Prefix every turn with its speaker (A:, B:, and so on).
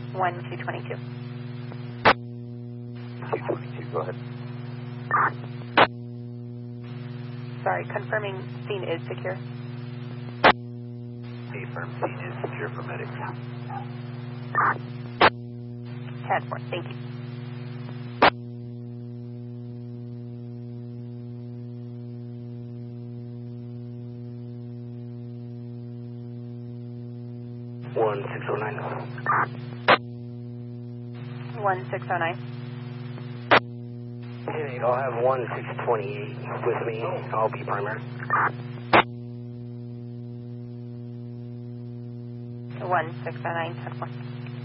A: 1222.
B: 222, go ahead.
A: Sorry, confirming scene is secure.
B: Affirm scene is secure for medics.
A: 10-4, thank you.
C: One 609.
A: 1609.
C: Okay, I'll have 1628 with me. I'll be primary.
A: 1609, 10-4.